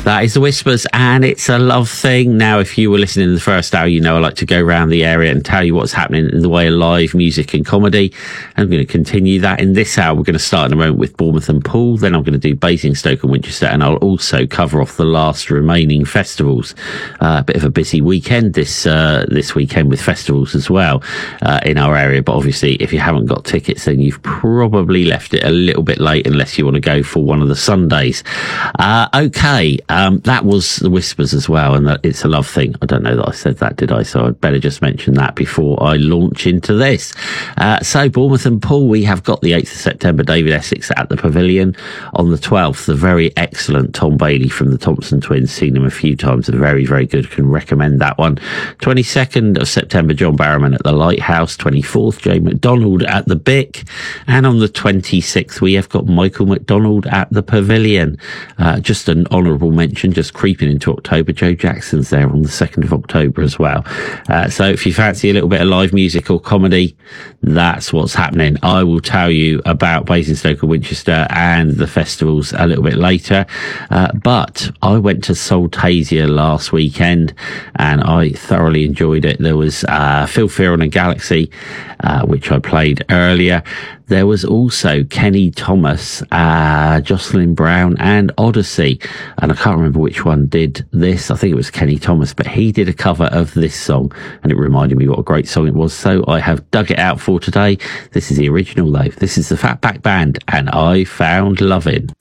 That is the Whispers, and It's a Love Thing. Now, if you were listening in the first hour, you know I like to go around the area and tell you what's happening in the way of live music and comedy. I'm going to continue that in this hour. We're going to start in a moment with Bournemouth and Poole. Then I'm going to do Basingstoke and Winchester, and I'll also cover off the last remaining festivals. A bit of a busy weekend this weekend with festivals as well in our area. But obviously, if you haven't got tickets, then you've probably left it a little bit late unless you want to go for one of the Sundays. That was the Whispers as well, and It's a Love Thing. I don't know that I said that, did I? So I'd better just mention that before I launch into this. So Bournemouth and Poole, we have got the 8th of September, David Essex at the Pavilion. On the 12th, the very excellent Tom Bailey from the Thompson Twins. Seen him a few times. Very, very good. Can recommend that one. 22nd of September, John Barrowman at the Lighthouse. 24th, Jay McDonald at the Bic. And on the 26th, we have got Michael McDonald at the Pavilion. Just an honourable mention, just creeping into October, Joe Jackson's there on the 2nd of October as well. So if you fancy a little bit of live music or comedy, that's what's happening. I will tell you about Basingstoke and Winchester and the festivals a little bit later. But I went to Soltasia last weekend and I thoroughly enjoyed it. There was Phil Fearon and Galaxy, which I played earlier. There was also Kenny Thomas, Jocelyn Brown and Odyssey. And I can't remember which one did this. I think it was Kenny Thomas, but he did a cover of this song and it reminded me what a great song it was. So I have dug it out for today. This is the original though. This is the Fatback Band and I Found Lovin'.